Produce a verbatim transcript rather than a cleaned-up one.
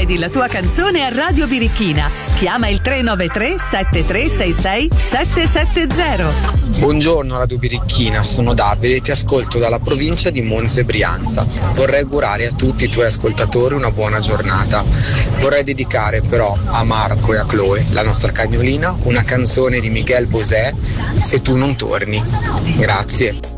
Chiedi la tua canzone a Radio Birichina. Chiama il tre nove tre sette tre sei sei sette sette zero. Buongiorno Radio Birichina, sono Davide e ti ascolto dalla provincia di Monza e Brianza. Vorrei augurare a tutti i tuoi ascoltatori una buona giornata. Vorrei dedicare però a Marco e a Chloe, la nostra cagnolina, una canzone di Miguel Bosé, Se tu non torni. Grazie.